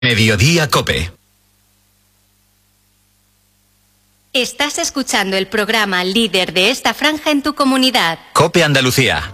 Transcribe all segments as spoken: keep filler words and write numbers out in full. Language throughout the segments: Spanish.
Mediodía Cope. Estás escuchando el programa líder de esta franja en tu comunidad. Cope Andalucía.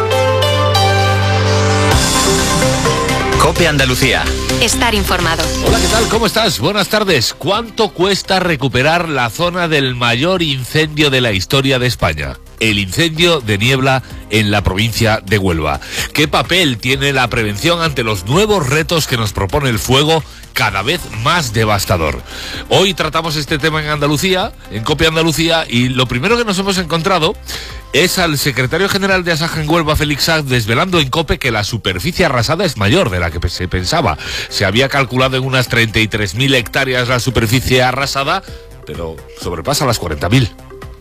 Cope Andalucía. Estar informado. Hola, ¿qué tal? ¿Cómo estás? Buenas tardes. ¿Cuánto cuesta recuperar la zona del mayor incendio de la historia de España? El incendio de Niebla en la provincia de Huelva. ¿Qué papel tiene la prevención ante los nuevos retos que nos propone el fuego, cada vez más devastador? Hoy tratamos este tema en Andalucía, en Cope Andalucía, y lo primero que nos hemos encontrado es al secretario general de Asaja en Huelva, Félix Saz, desvelando en Cope que la superficie arrasada es mayor de la que se pensaba. Se había calculado en unas treinta y tres mil hectáreas la superficie arrasada, pero sobrepasa las cuarenta mil.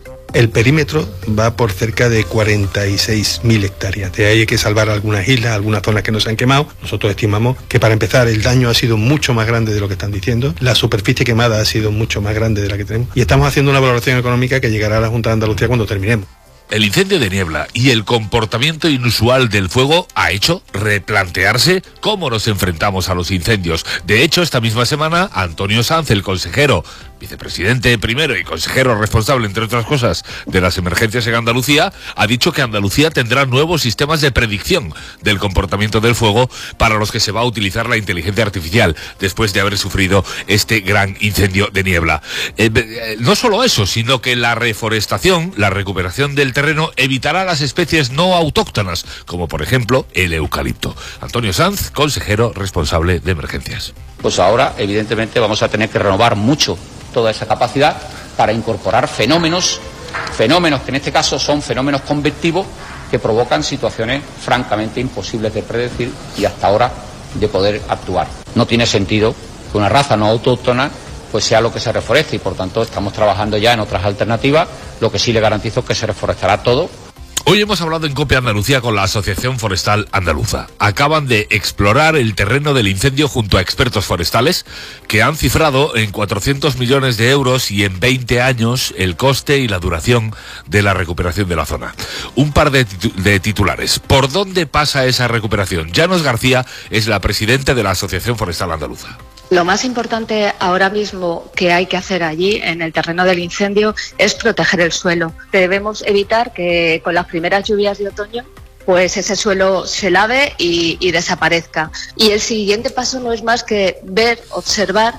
El perímetro va por cerca de cuarenta y seis mil hectáreas. De ahí hay que salvar algunas islas, algunas zonas que no se han quemado. Nosotros estimamos que, para empezar, el daño ha sido mucho más grande de lo que están diciendo. La superficie quemada ha sido mucho más grande de la que tenemos. Y estamos haciendo una valoración económica que llegará a la Junta de Andalucía cuando terminemos. El incendio de Niebla y el comportamiento inusual del fuego ha hecho replantearse cómo nos enfrentamos a los incendios. De hecho, esta misma semana, Antonio Sanz, el consejero, vicepresidente primero y consejero responsable, entre otras cosas, de las emergencias en Andalucía, ha dicho que Andalucía tendrá nuevos sistemas de predicción del comportamiento del fuego para los que se va a utilizar la inteligencia artificial después de haber sufrido este gran incendio de Niebla. Eh, eh, no solo eso, sino que la reforestación, la recuperación del terreno evitará las especies no autóctonas, como por ejemplo el eucalipto. Antonio Sanz, consejero responsable de emergencias. Pues ahora, evidentemente, vamos a tener que renovar mucho toda esa capacidad para incorporar fenómenos, fenómenos que en este caso son fenómenos convectivos que provocan situaciones francamente imposibles de predecir y hasta ahora de poder actuar. No tiene sentido que una raza no autóctona pues sea lo que se reforeste, y por tanto estamos trabajando ya en otras alternativas. Lo que sí le garantizo es que se reforestará todo. Hoy hemos hablado en Cope Andalucía con la Asociación Forestal Andaluza. Acaban de explorar el terreno del incendio junto a expertos forestales que han cifrado en cuatrocientos millones de euros y en veinte años el coste y la duración de la recuperación de la zona. Un par de, titu- de titulares. ¿Por dónde pasa esa recuperación? Llanos García es la presidenta de la Asociación Forestal Andaluza. Lo más importante ahora mismo que hay que hacer allí, en el terreno del incendio, es proteger el suelo. Debemos evitar que con las primeras lluvias de otoño pues ese suelo se lave y, y desaparezca. Y el siguiente paso no es más que ver, observar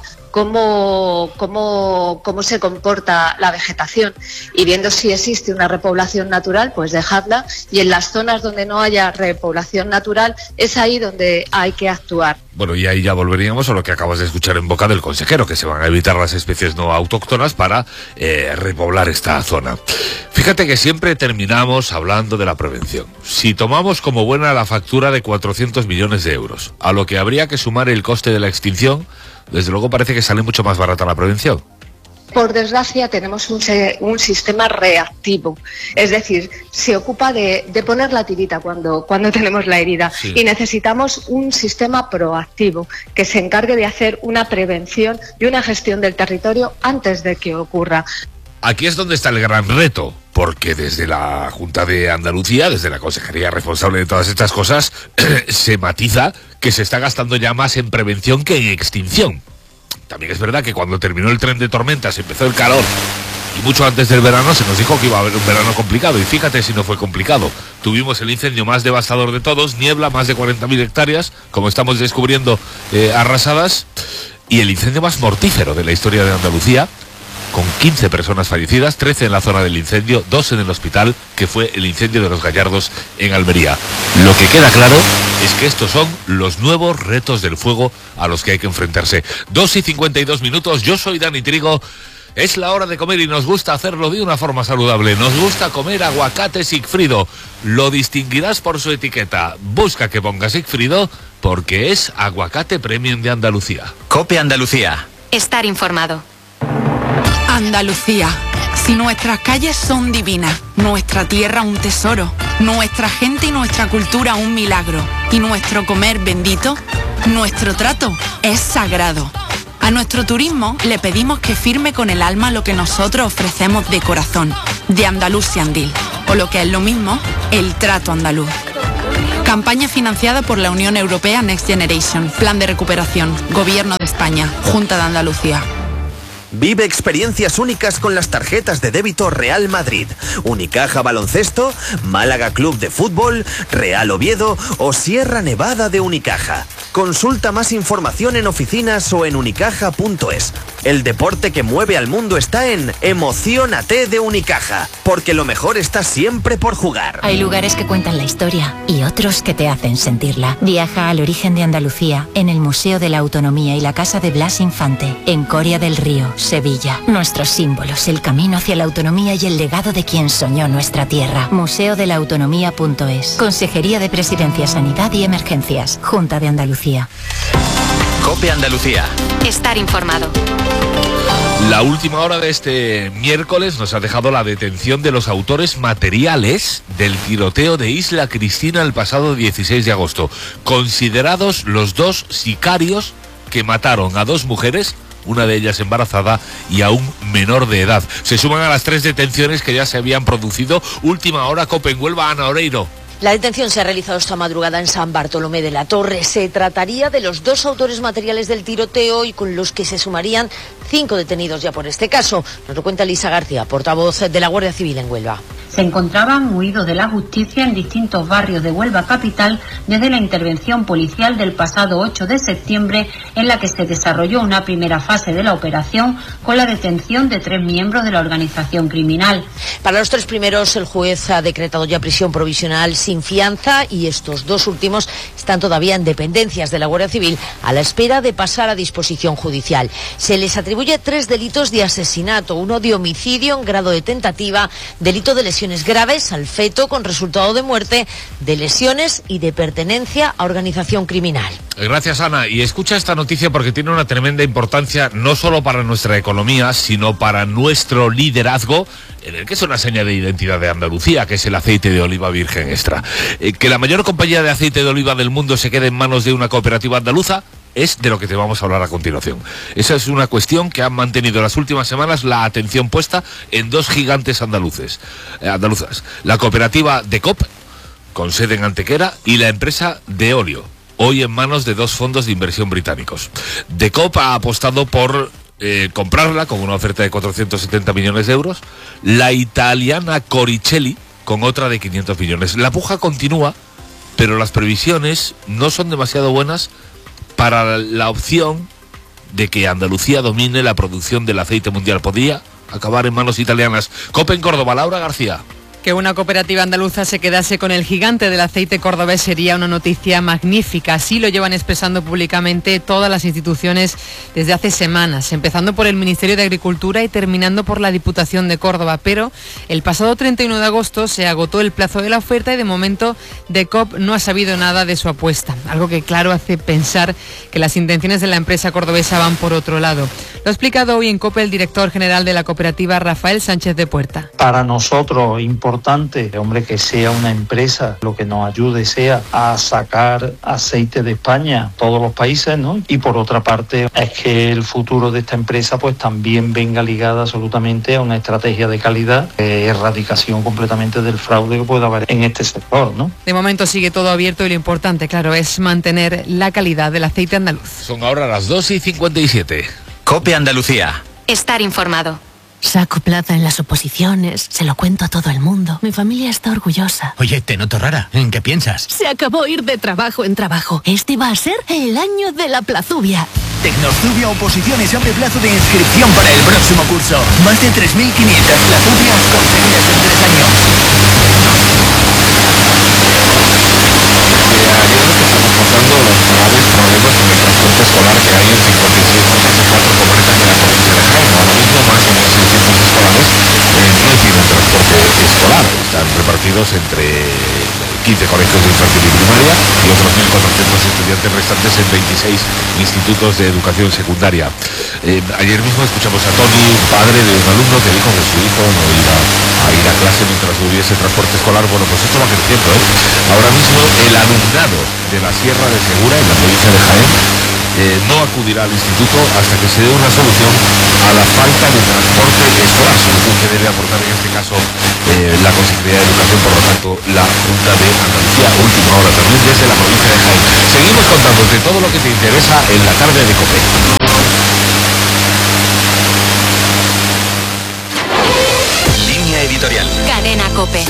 cómo, cómo, cómo se comporta la vegetación, y viendo si existe una repoblación natural, pues dejadla, y en las zonas donde no haya repoblación natural es ahí donde hay que actuar. Bueno, y ahí ya volveríamos a lo que acabas de escuchar en boca del consejero, que se van a evitar las especies no autóctonas para eh, repoblar esta zona. Fíjate que siempre terminamos hablando de la prevención. Si tomamos como buena la factura de cuatrocientos millones de euros, a lo que habría que sumar el coste de la extinción, desde luego parece que sale mucho más barata la prevención. Por desgracia tenemos un, un sistema reactivo, es decir, se ocupa de, de poner la tirita cuando, cuando tenemos la herida, sí. Y necesitamos un sistema proactivo que se encargue de hacer una prevención y una gestión del territorio antes de que ocurra. Aquí es donde está el gran reto, porque desde la Junta de Andalucía, desde la Consejería responsable de todas estas cosas, se matiza que se está gastando ya más en prevención que en extinción. También es verdad que cuando terminó el tren de tormentas, empezó el calor, y mucho antes del verano se nos dijo que iba a haber un verano complicado, y fíjate si no fue complicado. Tuvimos el incendio más devastador de todos, Niebla, más de cuarenta mil hectáreas, como estamos descubriendo, eh, arrasadas, y el incendio más mortífero de la historia de Andalucía, con quince personas fallecidas, trece en la zona del incendio, dos en el hospital, que fue el incendio de Los Gallardos en Almería. Lo que queda claro es que estos son los nuevos retos del fuego a los que hay que enfrentarse. dos y cincuenta y dos minutos, yo soy Dani Trigo. Es la hora de comer y nos gusta hacerlo de una forma saludable. Nos gusta comer aguacate Sigfrido. Lo distinguirás por su etiqueta. Busca que ponga Sigfrido porque es aguacate premium de Andalucía. Cope Andalucía. Estar informado. Andalucía. Si nuestras calles son divinas, nuestra tierra un tesoro, nuestra gente y nuestra cultura un milagro, y nuestro comer bendito, nuestro trato es sagrado. A nuestro turismo le pedimos que firme con el alma lo que nosotros ofrecemos de corazón, de Andalusian Deal, o lo que es lo mismo, el trato andaluz. Campaña financiada por la Unión Europea Next Generation. Plan de recuperación. Gobierno de España. Junta de Andalucía. Vive experiencias únicas con las tarjetas de débito Real Madrid, Unicaja Baloncesto, Málaga Club de Fútbol, Real Oviedo o Sierra Nevada de Unicaja. Consulta más información en oficinas o en unicaja punto es. El deporte que mueve al mundo está en Emociónate de Unicaja, porque lo mejor está siempre por jugar. Hay lugares que cuentan la historia y otros que te hacen sentirla. Viaja al origen de Andalucía en el Museo de la Autonomía y la Casa de Blas Infante, en Coria del Río, Sevilla. Nuestros símbolos, el camino hacia la autonomía y el legado de quien soñó nuestra tierra. museo de la autonomía punto es. Consejería de Presidencia, Sanidad y Emergencias. Junta de Andalucía. COPE Andalucía. Estar informado. La última hora de este miércoles nos ha dejado la detención de los autores materiales del tiroteo de Isla Cristina el pasado dieciséis de agosto, considerados los dos sicarios que mataron a dos mujeres, una de ellas embarazada, y a un menor de edad. Se suman a las tres detenciones que ya se habían producido. Última hora, COPE en Huelva, Ana Oreiro. La detención se ha realizado esta madrugada en San Bartolomé de la Torre. Se trataría de los dos autores materiales del tiroteo y con los que se sumarían cinco detenidos ya por este caso. Nos lo cuenta Lisa García, portavoz de la Guardia Civil en Huelva. Se encontraban huidos de la justicia en distintos barrios de Huelva capital desde la intervención policial del pasado ocho de septiembre, en la que se desarrolló una primera fase de la operación con la detención de tres miembros de la organización criminal. Para los tres primeros, el juez ha decretado ya prisión provisional sin fianza y estos dos últimos están todavía en dependencias de la Guardia Civil a la espera de pasar a disposición judicial. Se les atribuye tres delitos de asesinato, uno de homicidio en grado de tentativa, delito de lesiones graves al feto con resultado de muerte, de lesiones y de pertenencia a organización criminal. Gracias, Ana. Y escucha esta noticia porque tiene una tremenda importancia no solo para nuestra economía, sino para nuestro liderazgo, en el que es una seña de identidad de Andalucía, que es el aceite de oliva virgen extra. Eh, que la mayor compañía de aceite de oliva del mundo se quede en manos de una cooperativa andaluza es de lo que te vamos a hablar a continuación. Esa es una cuestión que han mantenido las últimas semanas la atención puesta en dos gigantes andaluces, eh, andaluzas. La cooperativa de COP, con sede en Antequera, y la empresa de Olio, hoy en manos de dos fondos de inversión británicos. De COP ha apostado por eh, comprarla con una oferta de cuatrocientos setenta millones de euros, la italiana Coricelli con otra de quinientos millones. La puja continúa, pero las previsiones no son demasiado buenas para la opción de que Andalucía domine la producción del aceite mundial. Podría acabar en manos italianas. COPE en Córdoba, Laura García. Que una cooperativa andaluza se quedase con el gigante del aceite cordobés sería una noticia magnífica. Así lo llevan expresando públicamente todas las instituciones desde hace semanas, empezando por el Ministerio de Agricultura y terminando por la Diputación de Córdoba. Pero el pasado treinta y uno de agosto se agotó el plazo de la oferta y de momento de COP no ha sabido nada de su apuesta. Algo que claro hace pensar que las intenciones de la empresa cordobesa van por otro lado. Lo ha explicado hoy en COPE el director general de la cooperativa, Rafael Sánchez de Puerta. Para nosotros importante, hombre, que sea una empresa, lo que nos ayude sea a sacar aceite de España, todos los países, ¿no? Y por otra parte, es que el futuro de esta empresa pues también venga ligada absolutamente a una estrategia de calidad, eh, erradicación completamente del fraude que pueda haber en este sector, ¿no? De momento sigue todo abierto y lo importante, claro, es mantener la calidad del aceite andaluz. Son ahora las dos y cincuenta y siete. COPE Andalucía. Estar informado. Saco plaza en las oposiciones, se lo cuento a todo el mundo. Mi familia está orgullosa. Oye, te noto rara. ¿En qué piensas? Se acabó ir de trabajo en trabajo. Este va a ser el año de la plazubia. Tecnozubia Oposiciones abre plazo de inscripción para el próximo curso. Más de tres mil quinientas plazubias conseguidas en tres años. Estamos contando los graves problemas con el transporte escolar que hay en cincuenta y seis de las cuatro comarcas de la provincia de Jaén. Ahora mismo más de mil seiscientos escolares eh, no tienen transporte escolar. Están repartidos entre quince colegios de infantil y primaria y otros mil cuatrocientos estudiantes restantes en veintiséis institutos de educación secundaria. Eh, ayer mismo escuchamos a Tony, padre de un alumno que dijo que su hijo no iba a ir a clase mientras hubiese transporte escolar. Bueno, pues esto va creciendo, ¿eh? Ahora mismo el alumnado de la Sierra de Segura, en la provincia de Jaén, eh, no acudirá al instituto hasta que se dé una solución a la falta de transporte escolar, solución que debe aportar en este caso eh, la Consejería de Educación, por lo tanto la Junta de Andalucía. Última hora también desde la provincia de Jaén. Seguimos contándote todo lo que te interesa en la tarde de COPE. Línea editorial. Cadena COPE.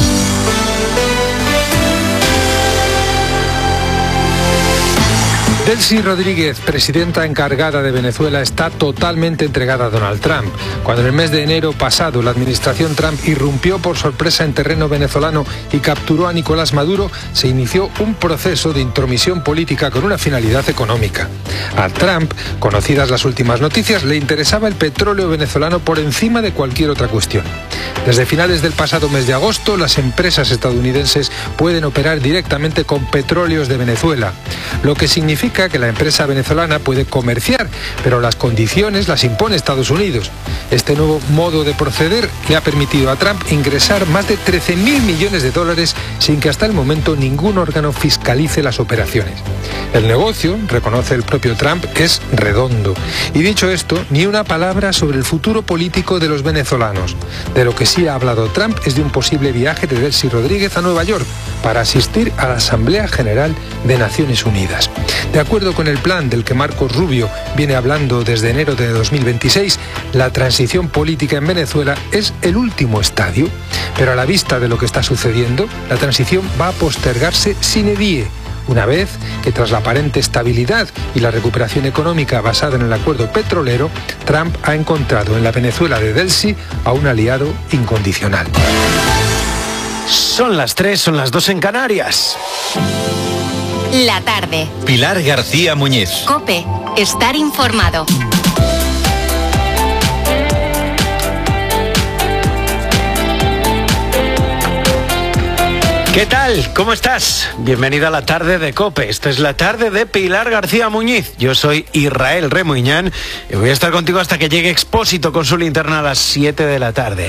Delcy Rodríguez, presidenta encargada de Venezuela, está totalmente entregada a Donald Trump. Cuando en el mes de enero pasado la administración Trump irrumpió por sorpresa en terreno venezolano y capturó a Nicolás Maduro, se inició un proceso de intromisión política con una finalidad económica. A Trump, conocidas las últimas noticias, le interesaba el petróleo venezolano por encima de cualquier otra cuestión. Desde finales del pasado mes de agosto, las empresas estadounidenses pueden operar directamente con petróleos de Venezuela, lo que significa que la empresa venezolana puede comerciar, pero las condiciones las impone Estados Unidos. Este nuevo modo de proceder le ha permitido a Trump ingresar más de trece mil millones de dólares sin que hasta el momento ningún órgano fiscalice las operaciones. El negocio, reconoce el propio Trump, es redondo. Y dicho esto, ni una palabra sobre el futuro político de los venezolanos. De lo que sí ha hablado Trump es de un posible viaje de Delcy Rodríguez a Nueva York para asistir a la Asamblea General de Naciones Unidas. De acuerdo con el plan del que Marcos Rubio viene hablando desde enero de dos mil veintiséis, la transición política en Venezuela es el último estadio, pero a la vista de lo que está sucediendo, la transición va a postergarse sine die, una vez que tras la aparente estabilidad y la recuperación económica basada en el acuerdo petrolero, Trump ha encontrado en la Venezuela de Delcy a un aliado incondicional. Son las tres, son las dos en Canarias. La tarde. Pilar García Muñiz. COPE. Estar informado. ¿Qué tal? ¿Cómo estás? Bienvenida a la tarde de COPE. Esta es la tarde de Pilar García Muñiz. Yo soy Israel Remuñán y voy a estar contigo hasta que llegue Expósito con su linterna a las siete de la tarde.